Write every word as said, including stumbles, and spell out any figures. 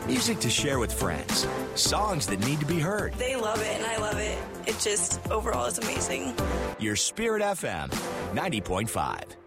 Music to share with friends. Songs that need to be heard. They love it, and I love it. It just, overall, is amazing. Your Spirit F M, ninety point five.